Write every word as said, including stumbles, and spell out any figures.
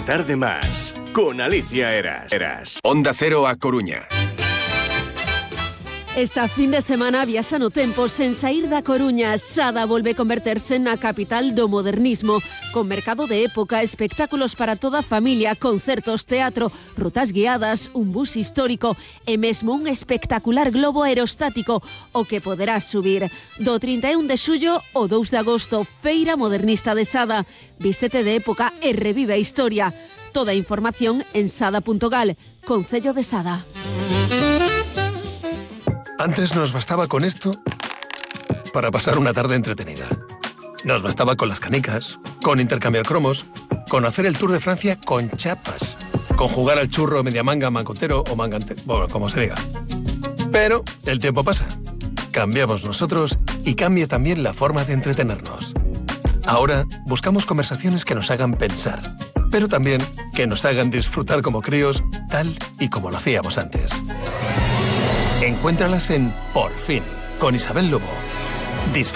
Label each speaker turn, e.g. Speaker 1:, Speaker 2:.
Speaker 1: tarde más, con Alicia Eras. Eras.
Speaker 2: Onda Cero a Coruña.
Speaker 3: Esta fin de semana viaxan o tempo sen saír da Coruña. Sada volve converterse na capital do modernismo, con mercado de época, espectáculos para toda a familia, concertos, teatro, rutas guiadas, un bus histórico e mesmo un espectacular globo aerostático, o que poderás subir. Do trinta e un de xullo ao dous de agosto, Feira Modernista de Sada. Vístete de época e revive a historia. Toda a información en sada punto gal, Concello de Sada.
Speaker 4: Antes nos bastaba con esto para pasar una tarde entretenida. Nos bastaba con las canicas, con intercambiar cromos, con hacer el Tour de Francia con chapas, con jugar al churro media manga, mancotero o mangante, bueno, como se diga. Pero el tiempo pasa. Cambiamos nosotros y cambia también la forma de entretenernos. Ahora buscamos conversaciones que nos hagan pensar, pero también que nos hagan disfrutar como críos, tal y como lo hacíamos antes. Encuéntralas en Por Fin, con Isabel Lobo. Disfruta